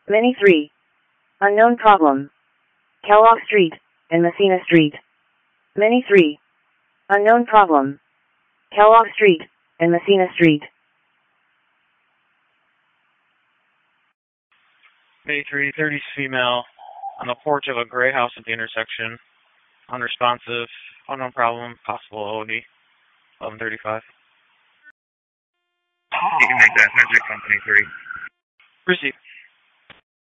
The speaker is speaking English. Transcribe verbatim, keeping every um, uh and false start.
Many three. Unknown problem. Kellogg Street and Messina Street. Many three. Unknown problem. Kellogg Street and Messina Street. May three, thirty female, on the porch of a gray house at the intersection. Unresponsive, unknown problem, possible O D. eleven thirty-five. You can make that. Magic Company three. Receive.